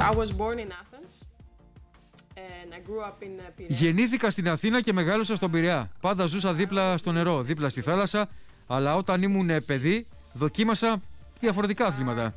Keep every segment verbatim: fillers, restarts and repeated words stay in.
Γεννήθηκα στην Αθήνα και μεγάλωσα στον Πειραιά. Πάντα ζούσα δίπλα στο νερό, δίπλα στη θάλασσα, αλλά όταν ήμουν παιδί δοκίμασα διαφορετικά αθλήματα.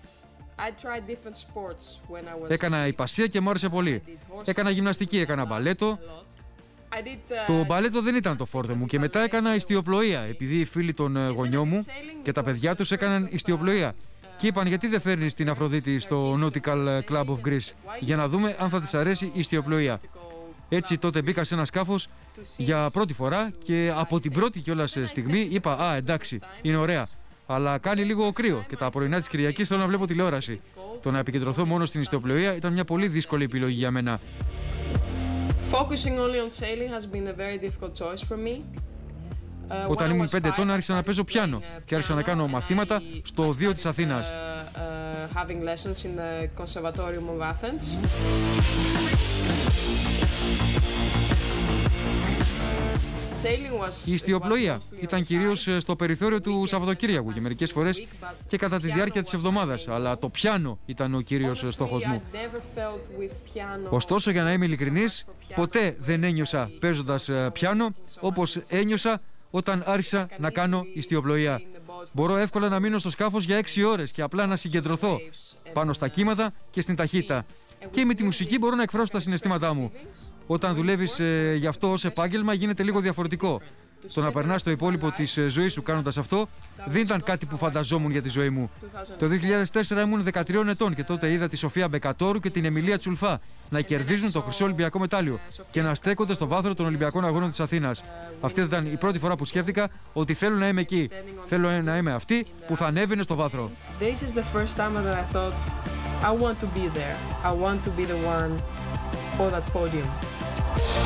Έκανα υπασία και μου άρεσε πολύ. Έκανα γυμναστική, έκανα μπαλέτο. Το μπαλέτο δεν ήταν το φόρτε μου και μετά έκανα ιστιοπλοεία, επειδή οι φίλοι των γονιών μου και τα παιδιά τους έκαναν ιστιοπλοεία. Και είπαν, γιατί δεν φέρνεις την Αφροδίτη στο Nautical Club of Greece για να δούμε αν θα της αρέσει η ιστιοπλοεία. Έτσι τότε μπήκα σε ένα σκάφος για πρώτη φορά και από την πρώτη κιόλας στιγμή είπα, α, εντάξει, είναι ωραία. Αλλά κάνει λίγο κρύο και τα πρωινά της Κυριακής θέλω να βλέπω τηλεόραση. Το να επικεντρωθώ μόνο στην ιστιοπλοεία ήταν μια πολύ δύσκολη επιλογή για μένα. Όταν ήμουν πέντε ετών άρχισα να παίζω πιάνο και άρχισα να κάνω μαθήματα στο Οδείο της Αθήνας. Η ιστιοπλοεία ήταν κυρίως στο περιθώριο του Σαββατοκύριακου και μερικές φορές και κατά τη διάρκεια της εβδομάδας, αλλά το πιάνο ήταν ο κύριος στόχος μου. Ωστόσο, για να είμαι ειλικρινής, ποτέ δεν ένιωσα παίζοντας πιάνο όπως ένιωσα όταν άρχισα να κάνω ιστιοπλοεία. Μπορώ εύκολα να μείνω στο σκάφος για έξι ώρες και απλά να συγκεντρωθώ πάνω στα κύματα και στην ταχύτητα. Και με τη μουσική μπορώ να εκφράσω τα συναισθήματά μου. Όταν δουλεύεις ε, γι' αυτό ως επάγγελμα γίνεται λίγο διαφορετικό. Το να περνάς το υπόλοιπο της ε, ζωής σου κάνοντας αυτό δεν ήταν κάτι που φανταζόμουν για τη ζωή μου. Το δύο χιλιάδες τέσσερα ήμουν δεκατρία ετών και τότε είδα τη Σοφία Μπεκατόρου και την Εμιλία Τσουλφά να κερδίζουν το χρυσό Ολυμπιακό μετάλλιο και να στέκονται στο βάθρο των Ολυμπιακών Αγώνων της Αθήνας. Αυτή ήταν η πρώτη φορά που σκέφτηκα ότι θέλω να είμαι εκεί. Θέλω να είμαι αυτή που θα ανέβαινε στο βάθρο. I want to be there. I want to be the one on that podium.